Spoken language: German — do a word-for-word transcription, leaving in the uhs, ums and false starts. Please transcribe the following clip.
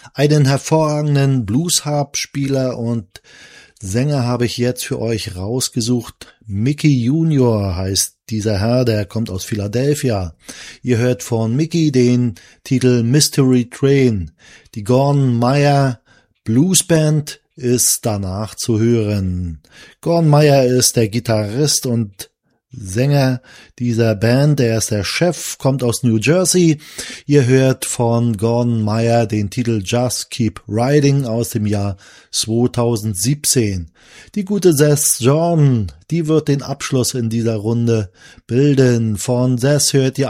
Einen hervorragenden Blues-Harp-Spieler und Sänger habe ich jetzt für euch rausgesucht. Mickey Junior heißt dieser Herr, der kommt aus Philadelphia. Ihr hört von Mickey den Titel Mystery Train. Die Gordon Meyer Blues Band ist danach zu hören. Gordon Meyer ist der Gitarrist und Sänger dieser Band, er ist der Chef, kommt aus New Jersey. Ihr hört von Gordon Meyer den Titel Just Keep Riding aus dem Jahr zweitausendsiebzehn. Die gute Seth Jordan, die wird den Abschluss in dieser Runde bilden. Von Seth hört ihr